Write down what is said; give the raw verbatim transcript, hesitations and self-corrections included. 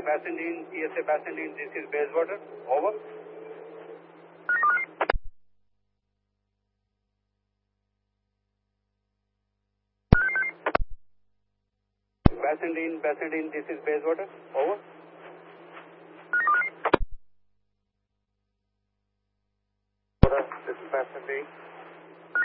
Bassendean, T S A Bassendean, this is Bayswater. Over. Bassendean, Bassendean, this is Bayswater. Over. This is Bassendean.